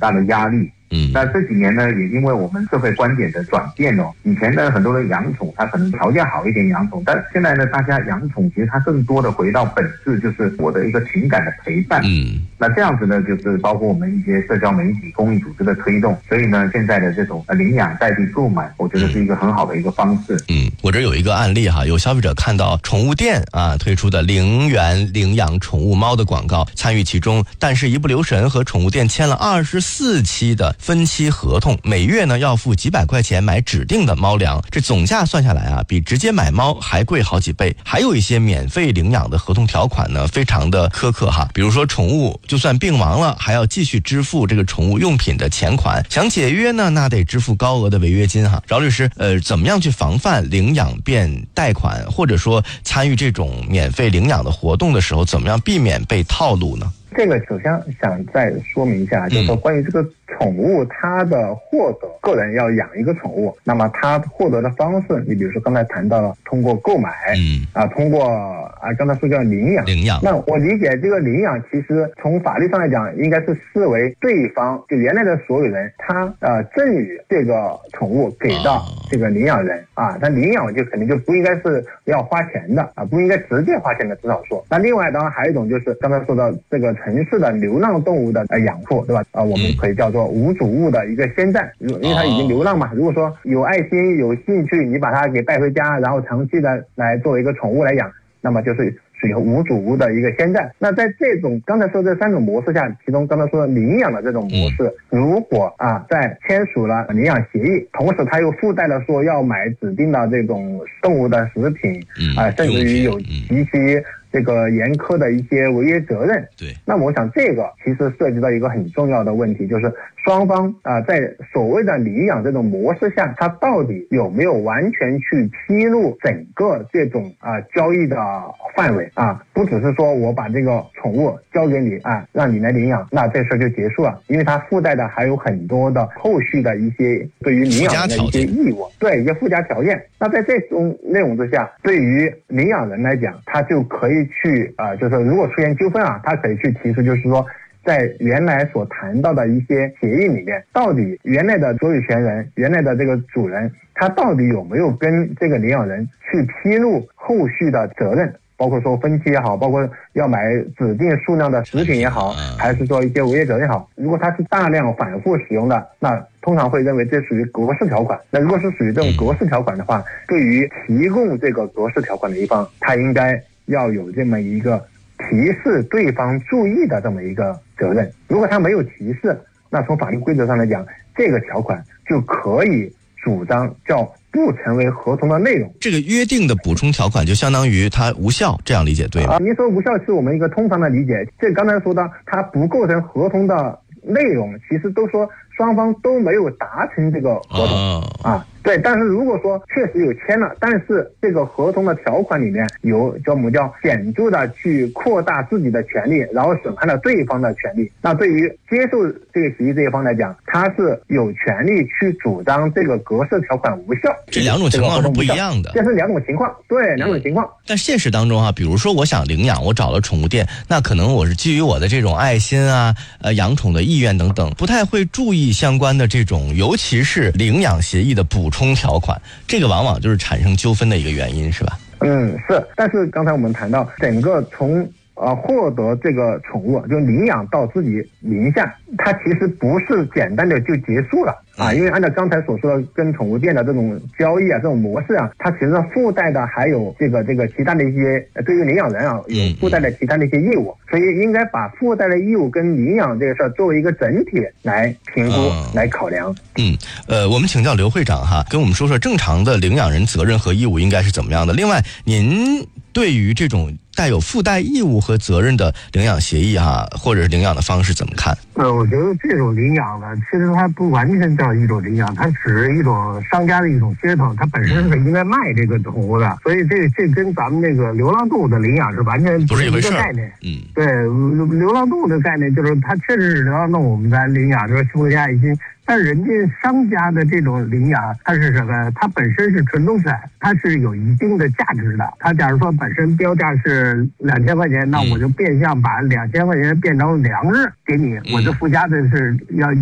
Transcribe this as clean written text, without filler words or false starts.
大的压力。那这几年呢，也因为我们社会观点的转变哦，以前呢很多人养宠，他可能条件好一点养宠，但现在呢，大家养宠其实它更多的回到本质，就是我的一个情感的陪伴。那这样子呢，就是包括我们一些社交媒体、公益组织的推动，所以呢，现在的这种领养代替购买，我觉得是一个很好的一个方式。 我这有一个案例哈，有消费者看到宠物店推出的0元领养宠物猫的广告，参与其中，但是一不留神和宠物店签了24期的分期合同，每月呢要付几百块钱买指定的猫粮，这总价算下来比直接买猫还贵好几倍。还有一些免费领养的合同条款呢，非常的苛刻哈，比如说宠物就算病亡了，还要继续支付这个宠物用品的钱款，想解约呢，那得支付高额的违约金哈。饶律师，怎么样去防范领养变贷款，或者说参与这种免费领养的活动的时候，怎么样避免被套路呢？ 这个首先想再说明一下，就是说关于这个宠物它的获得，个人要养一个宠物，那么它获得的方式，你比如说刚才谈到了通过购买，通过刚才说叫领养。那我理解这个领养其实从法律上来讲，应该是视为对方就原来的所有人，他赠予这个宠物给到这个领养人但领养就肯定就不应该是要花钱的不应该直接花钱的，至少说。那另外当然还有一种就是刚才说到这个城市的流浪动物的养护，对吧？我们可以叫做无主物的一个先占，因为它已经流浪嘛。如果说有爱心、有兴趣，你把它给带回家，然后长期的来作为一个宠物来养，那么就是属于无主物的一个先占。那在这种刚才说这3种模式下，其中刚才说的领养的这种模式，如果在签署了领养协议，同时它又附带了说要买指定的这种动物的食品甚至于有极其这个严苛的一些违约责任。 对， 那么我想这个其实涉及到一个很重要的问题，就是双方在所谓的领养这种模式下，它到底有没有完全去披露整个这种交易的范围不只是说我把这个宠物交给你让你来领养，那这事就结束了，因为它附带的还有很多的后续的一些对于领养人的一些义务，对一些附加条件。那在这种内容之下，对于领养人来讲，他就可以去就是如果出现纠纷他可以去提出，就是说在原来所谈到的一些协议里面，到底原来的所有权人、原来的这个主人，他到底有没有跟这个领养人去披露后续的责任，包括说分期也好，包括要买指定数量的食品也好，还是说一些违约责任也好，如果他是大量反复使用的，那通常会认为这属于格式条款。那如果是属于这种格式条款的话，对于提供这个格式条款的一方，他应该要有这么一个提示对方注意的这么一个责任。如果他没有提示，那从法律规则上来讲，这个条款就可以主张叫不成为合同的内容。 这个约定的补充条款就相当于它无效，这样理解对吗？ 您说无效是我们一个通常的理解，这刚才说到它不构成合同的内容，其实都说双方都没有达成这个合同对。但是如果说确实有签了，但是这个合同的条款里面有叫显著的去扩大自己的权利，然后损害了对方的权利，那对于接受这个协议这一方来讲，他是有权利去主张这个格式条款无效。 这两种情况是不一样的， 这是两种情况，对，两种情况。 但现实当中比如说我想领养，我找了宠物店，那可能我是基于我的这种爱心养宠的意愿等等，不太会注意相关的这种，尤其是领养协议的补充条款，这个往往就是产生纠纷的一个原因，是吧？ 是。但是刚才我们谈到整个从获得这个宠物就领养到自己名下，它其实不是简单的就结束了因为按照刚才所说的跟宠物店的这种交易这种模式它其实附带的还有这个其他的一些对于领养人有附带的其他的一些义务，所以应该把附带的义务跟领养这个事儿作为一个整体来评估来考量。 我们请教刘会长跟我们说说正常的领养人责任和义务应该是怎么样的。另外，您对于这种带有附带义务和责任的领养协议或者是领养的方式怎么看？ 我觉得这种领养呢，其实它不完全叫一种领养，它只是一种商家的一种噱头，它本身是应该卖这个宠物的，所以这跟咱们那个流浪动物的领养是完全不是一个概念。对，流浪动物的概念就是它确实是流浪动物，我们在领养就是付下爱心。但人家商家的这种领养，它是什么？它本身是纯种产，它是有一定的价值的。它假如说本身标价是2000块钱，那我就变相把2000块钱变成粮食给你，我这附加的是要